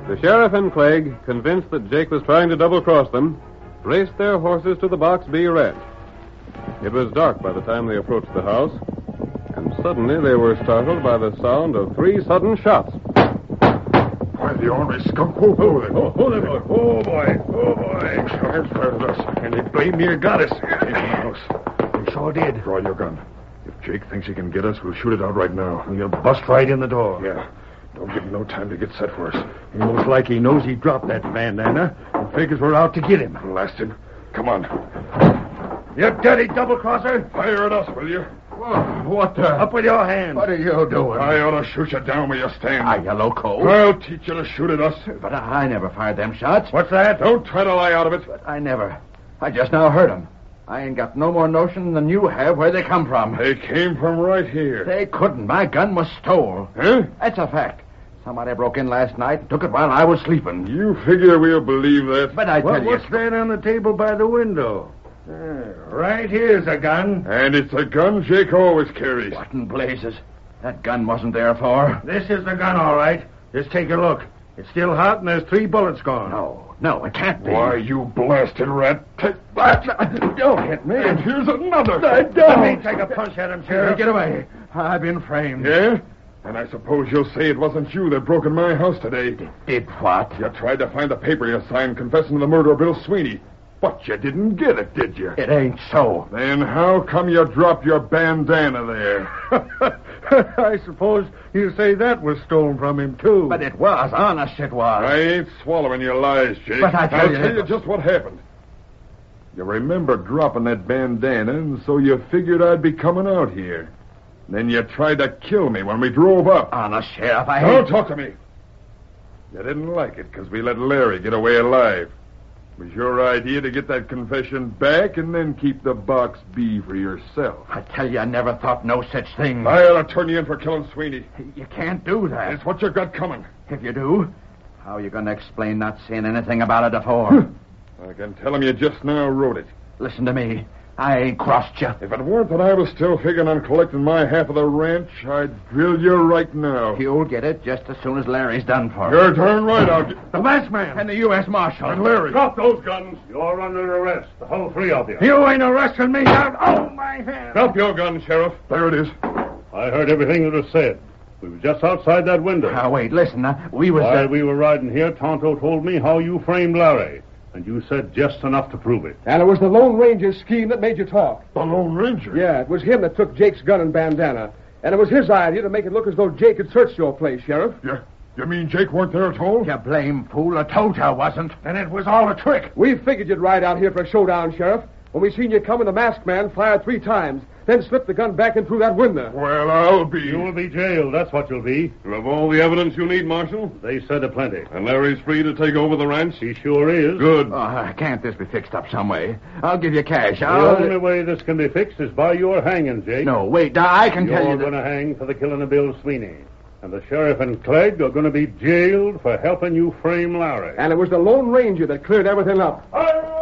The sheriff and Clegg, convinced that Jake was trying to double-cross them, raced their horses to the Box B ranch. It was dark by the time they approached the house, and suddenly they were startled by the sound of 3 sudden shots. Why, the ornery skunk wolf over there. Oh, boy. Oh, boy. Sheriff fired at us, and they blame near got us. They sure did. Draw your gun. If Jake thinks he can get us, we'll shoot it out right now. You'll bust right in the door. Yeah. Don't give him no time to get set for us. He most likely knows he dropped that bandana and figures we're out to get him. Blast him. Come on. You dirty double-crosser. Fire at us, will you? What the? Up with your hands. What are you doing? I ought to shoot you down where you stand. Are you loco? I'll teach you to shoot at us. But I never fired them shots. What's that? Don't try to lie out of it. I never. I just now heard them. I ain't got no more notion than you have where they come from. They came from right here. They couldn't. My gun was stole. Huh? That's a fact. Somebody broke in last night and took it while I was sleeping. You figure we'll believe that? But I tell you... What's that on the table by the window? Right here's a gun. And it's a gun Jake always carries. What in blazes? That gun wasn't there for. This is the gun, all right. Just take a look. It's still hot, and there's 3 bullets gone. No, it can't be. Why, you blasted rat. Take that. Don't hit me. And here's another. Let me take a punch at him, Sheriff. Get away. I've been framed. Yeah? And I suppose you'll say it wasn't you that broke in my house today. Did what? You tried to find the paper you signed confessing to the murder of Bill Sweeney. But you didn't get it, did you? It ain't so. Then how come you dropped your bandana there? I suppose you say that was stolen from him, too. But it was. Honest, it was. I ain't swallowing your lies, Jake. But I tell I'll tell you just what happened. You remember dropping that bandana, and so you figured I'd be coming out here. Then you tried to kill me when we drove up. Honest, Sheriff, Don't talk to me. You didn't like it because we let Larry get away alive. It was your idea to get that confession back and then keep the Box B for yourself. I tell you, I never thought no such thing. I ought to turn you in for killing Sweeney. You can't do that. It's what you got coming. If you do, how are you going to explain not saying anything about it before? I can tell him you just now wrote it. Listen to me. I ain't crossed you. If it weren't that I was still figuring on collecting my half of the ranch, I'd drill you right now. You'll get it just as soon as Larry's done for. You're darn right, I'll get... The masked man. And the U.S. Marshal. And Larry. Drop those guns. You're under arrest. The whole 3 of you. You ain't arresting me now. Oh, my hand. Drop your gun, Sheriff. There it is. I heard everything that was said. We were just outside that window. Now, wait, listen. We was... While we were riding here, Tonto told me how you framed Larry. And you said just enough to prove it. And it was the Lone Ranger's scheme that made you talk. The Lone Ranger? Yeah, it was him that took Jake's gun and bandana. And it was his idea to make it look as though Jake had searched your place, Sheriff. Yeah. You mean Jake weren't there at all? You blame fool. I told you I wasn't. And it was all a trick. We figured you'd ride out here for a showdown, Sheriff. When we seen you coming, the masked man fired 3 times, then slipped the gun back in through that window. Well, I'll be... You'll be jailed, that's what you'll be. You have all the evidence you need, Marshal? They said aplenty. And Larry's free to take over the ranch? He sure is. Good. Can't this be fixed up some way? I'll give you cash. The only way this can be fixed is by your hanging, Jake. No, wait. I can tell you You're that... going to hang for the killing of Bill Sweeney. And the sheriff and Clegg are going to be jailed for helping you frame Larry. And it was the Lone Ranger that cleared everything up.